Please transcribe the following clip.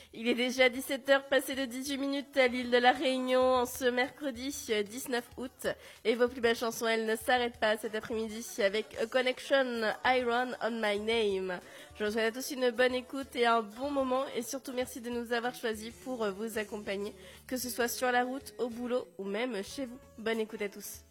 Il est déjà 17h passé de 18 minutes à l'île de la Réunion en ce mercredi 19 août. Et vos plus belles chansons, elles ne s'arrêtent pas cet après-midi avec A Connection, Iron on My Name. Je vous souhaite à tous une bonne écoute et un bon moment. Et surtout, merci de nous avoir choisis pour vous accompagner, que ce soit sur la route, au boulot ou même chez vous. Bonne écoute à tous.